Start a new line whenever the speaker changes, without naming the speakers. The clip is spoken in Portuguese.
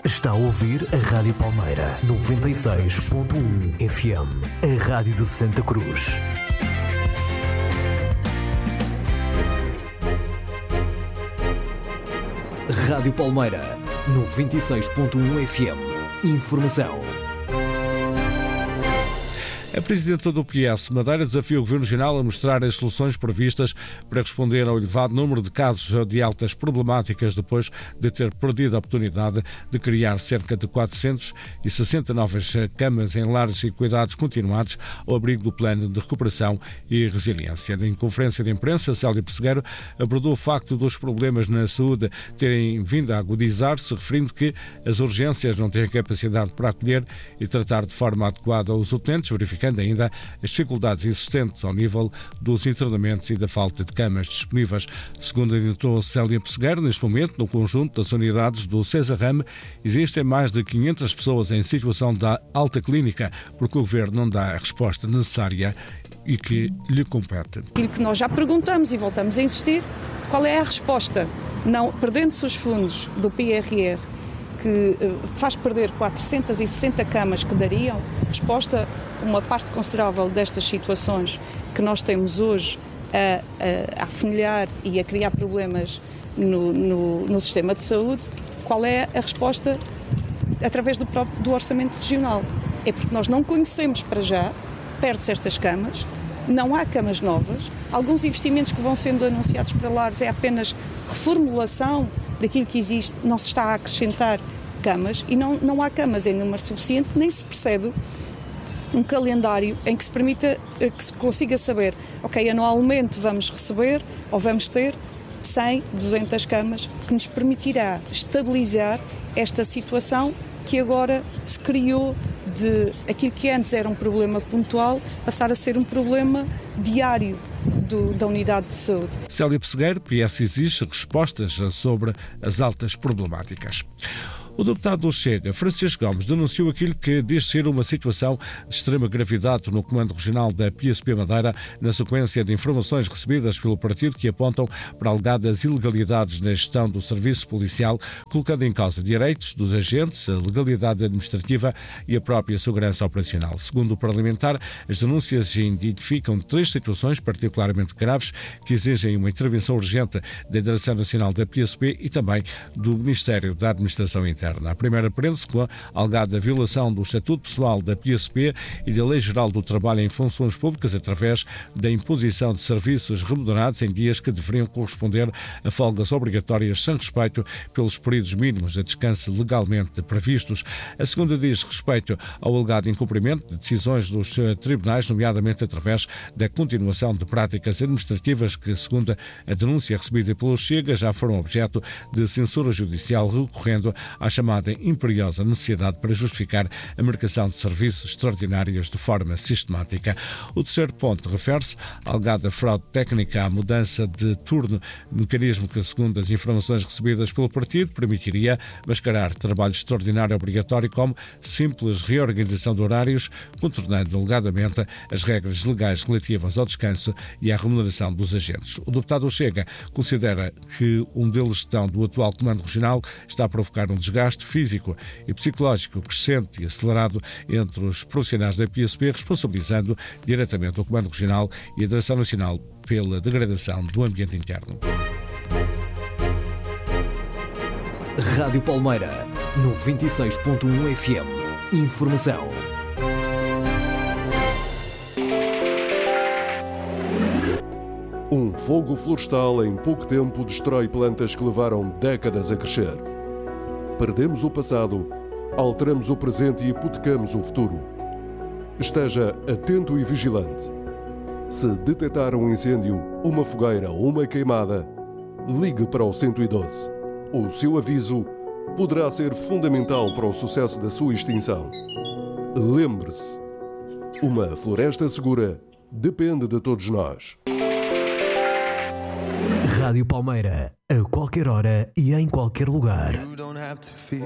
Está a ouvir a Rádio Palmeira 96.1 FM, a rádio de Santa Cruz. Rádio Palmeira 96.1 FM. Informação.
A Presidenta do PS Madeira desafia o Governo Regional a mostrar as soluções previstas para responder ao elevado número de casos de altas problemáticas depois de ter perdido a oportunidade de criar cerca de 460 novas camas em lares e cuidados continuados ao abrigo do Plano de Recuperação e Resiliência. Em conferência de imprensa, Célia Pessegueiro abordou o facto dos problemas na saúde terem vindo a agudizar-se, referindo que as urgências não têm capacidade para acolher e tratar de forma adequada os utentes, verificando ainda as dificuldades existentes ao nível dos internamentos e da falta de camas disponíveis. Segundo a diretora Célia Pessegueiro, neste momento, no conjunto das unidades do Cesarrame, existem mais de 500 pessoas em situação de alta clínica, porque o Governo não dá a resposta necessária e que lhe compete.
Aquilo que nós já perguntamos e voltamos a insistir, qual é a resposta? Não, perdendo-se os fundos do PRR, que faz perder 460 camas que dariam resposta a uma parte considerável destas situações que nós temos hoje a afunilhar e a criar problemas no sistema de saúde. Qual é a resposta? Através do orçamento regional. É porque nós não conhecemos para já, perde-se estas camas, não há camas novas, alguns investimentos que vão sendo anunciados para lares é apenas reformulação daquilo que existe, não se está a acrescentar camas e não há camas em número suficiente, nem se percebe um calendário em que se permita, que se consiga saber, ok, anualmente vamos receber ou vamos ter 100, 200 camas, que nos permitirá estabilizar esta situação que agora se criou de aquilo que antes era um problema pontual, passar a ser um problema diário da unidade de saúde.
Célia Pessegueiro, PS exige respostas sobre as altas problemáticas. O deputado do Chega, Francisco Gomes, denunciou aquilo que diz ser uma situação de extrema gravidade no Comando Regional da PSP Madeira, na sequência de informações recebidas pelo partido que apontam para alegadas ilegalidades na gestão do serviço policial, colocando em causa direitos dos agentes, a legalidade administrativa e a própria segurança operacional. Segundo o parlamentar, as denúncias identificam 3 situações particularmente graves que exigem uma intervenção urgente da Direção Nacional da PSP e também do Ministério da Administração Interna. A primeira prende-se com a alegada violação do Estatuto Pessoal da PSP e da Lei Geral do Trabalho em Funções Públicas através da imposição de serviços remunerados em dias que deveriam corresponder a folgas obrigatórias sem respeito pelos períodos mínimos de descanso legalmente previstos. A segunda diz respeito ao alegado incumprimento de decisões dos tribunais, nomeadamente através da continuação de práticas administrativas que, segundo a denúncia recebida pelo Chega, já foram objeto de censura judicial, recorrendo às chamada imperiosa necessidade para justificar a marcação de serviços extraordinários de forma sistemática. O terceiro ponto refere-se à alegada fraude técnica à mudança de turno, mecanismo que, segundo as informações recebidas pelo partido, permitiria mascarar trabalho extraordinário obrigatório como simples reorganização de horários, contornando alegadamente as regras legais relativas ao descanso e à remuneração dos agentes. O deputado Chega considera que o modelo de gestão do atual Comando Regional está a provocar um desgaste físico e psicológico crescente e acelerado entre os profissionais da PSP, responsabilizando diretamente o Comando Regional e a Direção Nacional pela degradação do ambiente interno.
Rádio Palmeira 96.1 FM. Informação.
Um fogo florestal em pouco tempo destrói plantas que levaram décadas a crescer. Perdemos o passado, alteramos o presente e hipotecamos o futuro. Esteja atento e vigilante. Se detectar um incêndio, uma fogueira ou uma queimada, ligue para o 112. O seu aviso poderá ser fundamental para o sucesso da sua extinção. Lembre-se, uma floresta segura depende de todos nós.
Rádio Palmeira, a qualquer hora e em qualquer lugar.